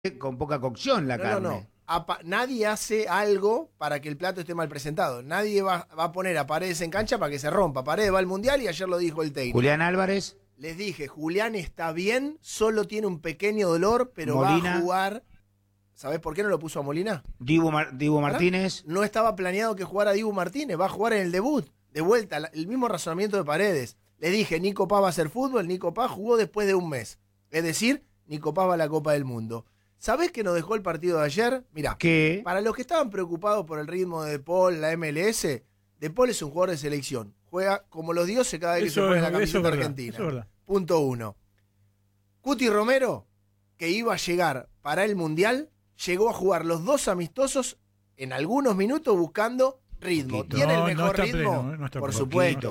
con poca cocción la carne. No. Nadie hace algo para que el plato esté mal presentado. Nadie va a poner a Paredes en cancha para que se rompa. Paredes va al Mundial y ayer lo dijo el técnico. Julián Álvarez. Les dije, Julián está bien, solo tiene un pequeño dolor, pero Molina. va a jugar. ¿Sabés por qué no lo puso a Molina? Dibu Martínez. No estaba planeado que jugara Dibu Martínez, va a jugar en el debut. De vuelta, el mismo razonamiento de Paredes. Le dije, Nico Paz va a hacer fútbol, Nico Paz jugó después de un mes. Es decir, Nico Paz va a la Copa del Mundo. ¿Sabés qué nos dejó el partido de ayer? Mirá, ¿Qué? para los que estaban preocupados por el ritmo de De Paul, la MLS, De Paul es un jugador de selección. Juega como los dioses cada vez que se pone la camiseta argentina. Eso es verdad. Punto 1. Cuti Romero, que iba a llegar para el Mundial, llegó a jugar los 2 amistosos en algunos minutos buscando ritmo. Poquito. ¿Tiene el No mejor está ritmo? pleno, no está Por pleno. supuesto.